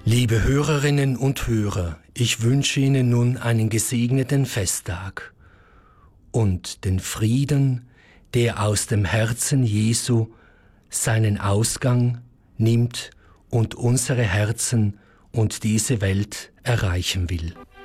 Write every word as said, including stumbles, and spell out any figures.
Liebe Hörerinnen und Hörer, ich wünsche Ihnen nun einen gesegneten Festtag und den Frieden, der aus dem Herzen Jesu seinen Ausgang nimmt und unsere Herzen und diese Welt erreichen will.